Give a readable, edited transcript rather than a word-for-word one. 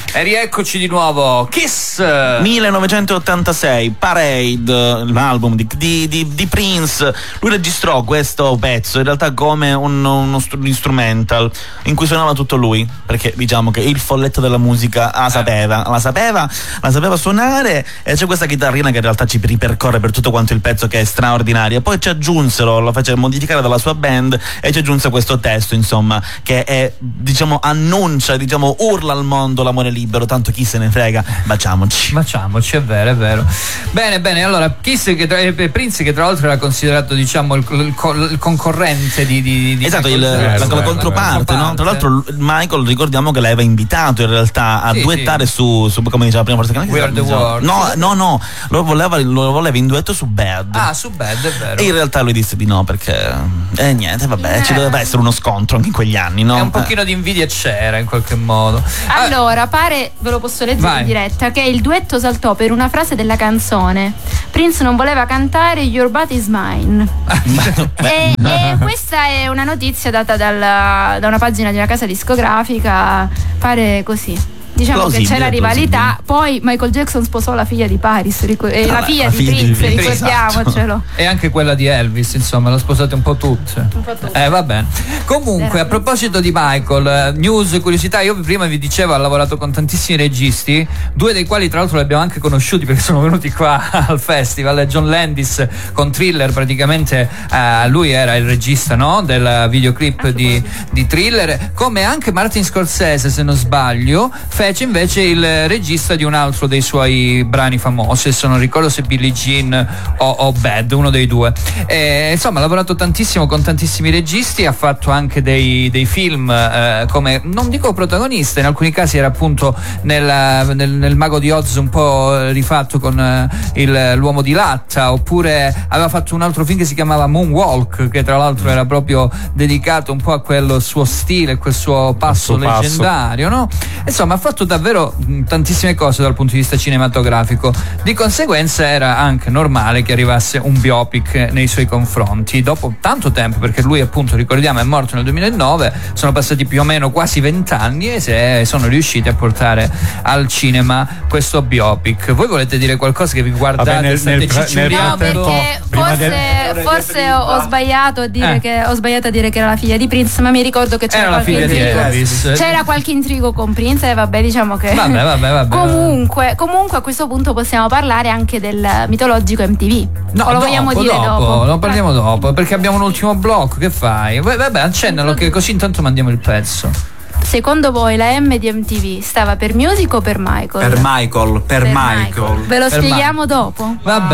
E rieccoci di nuovo. Kiss 1986, Parade, l'album di Prince. Lui registrò questo pezzo in realtà come uno instrumental in cui suonava tutto lui, perché diciamo che il folletto della musica la sapeva suonare, e c'è questa chitarrina che in realtà ci ripercorre per tutto quanto il pezzo, che è straordinaria. Poi ci aggiunsero, lo fece modificare dalla sua band e ci aggiunse questo testo, insomma, che è, diciamo, annuncia, diciamo, urla al mondo l'amore libero, tanto chi se ne frega, baciamoci, è vero, è vero. Bene, allora Prince, che tra l'altro era considerato, diciamo, il concorrente di esatto, la controparte, no? Tra l'altro Michael, ricordiamo che l'aveva invitato in realtà a duettare su come diceva prima, forse We Are The World. No, lo voleva in duetto su Bad. Su Bad, è vero. E in realtà lui disse di no, perché niente, vabbè, ci doveva essere uno scontro anche in quegli anni, no? E un pochino di invidia c'era in qualche modo. Allora, pare, ve lo posso leggere in diretta, che il duetto saltò per una frase della canzone. Prince non voleva cantare Your Body Is Mine. e questa è una notizia data da una pagina di una casa discografica, pare così. Diciamo che c'è la rivalità. Poi Michael Jackson sposò la figlia di Paris la figlia di Prince, ricordiamocelo. E anche quella di Elvis, insomma, l'ho sposate un po' tutte. Va bene. Comunque, a proposito di Michael, news, curiosità, io prima vi dicevo, ha lavorato con tantissimi registi, due dei quali tra l'altro li abbiamo anche conosciuti perché sono venuti qua al festival. John Landis con Thriller, praticamente lui era il regista, no, del videoclip di Thriller, come anche Martin Scorsese, se non sbaglio, fece invece il regista di un altro dei suoi brani famosi, adesso non ricordo se Billie Jean o Bad, uno dei due. Insomma, ha lavorato tantissimo con tantissimi registi, ha fatto anche dei film come, non dico protagonista, in alcuni casi era appunto nel Mago di Oz un po' rifatto con l'uomo di latta, oppure aveva fatto un altro film che si chiamava Moonwalk, che tra l'altro era proprio dedicato un po' a quello suo stile, quel suo passo leggendario, no? Insomma, ha fatto davvero tantissime cose dal punto di vista cinematografico, di conseguenza era anche normale che arrivasse un biopic nei suoi confronti dopo tanto tempo, perché lui, appunto, ricordiamo, è morto nel 2009, sono passati più o meno quasi 20 anni e sono riusciti a portare al cinema questo biopic. Voi volete dire qualcosa, che vi guardate? No, perché forse ho sbagliato a dire che era la figlia di Prince, ma mi ricordo che c'era qualche intrigo con Prince, e vabbè, diciamo che vabbè. Comunque a questo punto possiamo parlare anche del mitologico MTV. No, lo vogliamo dire dopo? Lo parliamo dopo, perché abbiamo un ultimo blocco. Che fai? Vabbè, accennalo, che così intanto mandiamo il pezzo. Secondo voi la M di MTV stava per Music o per Michael? Per Michael. Ve lo spieghiamo dopo? Vabbè.